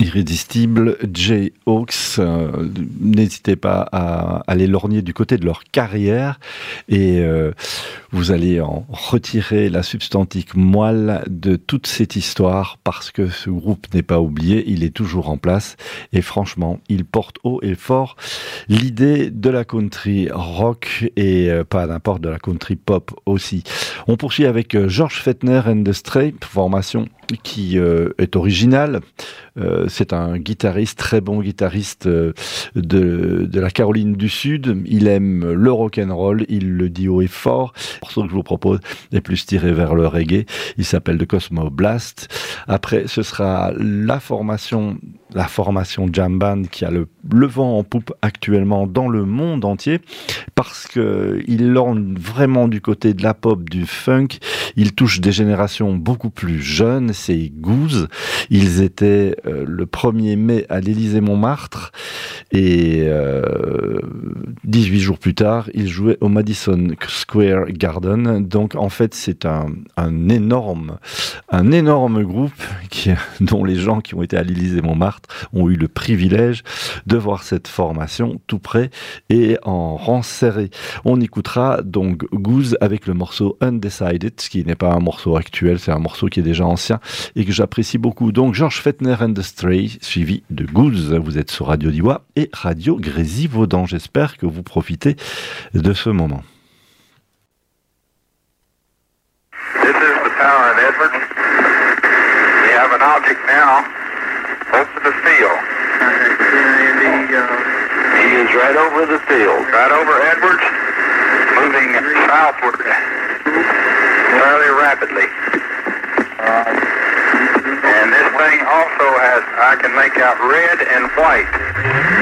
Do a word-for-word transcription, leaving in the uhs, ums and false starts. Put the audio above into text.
l'irrésistible Jay Hawks. Euh, n'hésitez pas à aller lorgner du côté de leur carrière et euh, vous allez en retirer la substantique moelle de toute cette histoire parce que ce groupe n'est pas oublié, il est toujours en place et franchement, il porte haut et fort l'idée de la country rock et euh, pas n'importe de la country pop aussi. On poursuit avec euh, George Fettner and the Stray, formation qui euh, est originale. Euh, c'est un guitariste, très bon guitariste euh, de, de la Caroline du Sud. Il aime le rock'n'roll, il le dit haut et fort. Le morceau que je vous propose est plus tiré vers le reggae. Il s'appelle The Cosmo Blast. Après, ce sera la formation, la formation Jam Band qui a le, le vent en poupe actuellement dans le monde entier parce que il lorgne vraiment du côté de la pop, du funk. Il touche des générations beaucoup plus jeunes. C'est Goose. Ils étaient euh, le premier mai à l'Élysée-Montmartre et euh, dix-huit jours plus tard, ils jouaient au Madison Square Garden. Donc en fait, c'est un, un énorme, un énorme groupe qui, dont les gens qui ont été à l'Élysée-Montmartre ont eu le privilège de voir cette formation tout près et en rang serré. On écoutera donc Goose avec le morceau Undecided, qui n'est pas un morceau actuel, c'est un morceau qui est déjà ancien et que j'apprécie beaucoup. Donc George Fettner and the Stray, suivi de Goose. Vous êtes sur Radio Diois et Radio Grésivaudan. J'espère que vous profitez de ce moment. This is the tower of Edwards. We have an object now over the field. He is right over the field, right over Edwards, moving southward fairly rapidly. And this thing also has, I can make out red and white.